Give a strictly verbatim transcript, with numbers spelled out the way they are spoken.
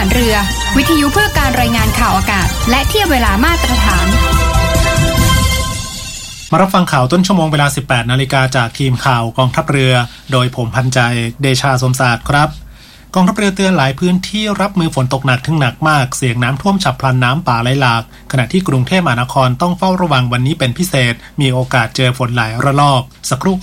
ารเรือวิทยุเพื่อการรายงานข่าวอากาศและเทียบเวลามาตรฐานมารับฟังข่าวต้นชั่วโมงเวลา สิบแปดนาฬิกาจากทีมข่าวกองทัพเรือโดยผมพันใจเดชาสมศาสตร์ครับกองทัพเรือเตือนหลายพื้นที่รับมือฝนตกหนักถึงหนักมากเสี่ยงน้ำท่วมฉับพลันน้ำป่าไหลหลากขณะที่กรุงเทพมหานครต้องเฝ้าระวังวันนี้เป็นพิเศษมีโอกาสเจอฝนหลายระลอกสักครู่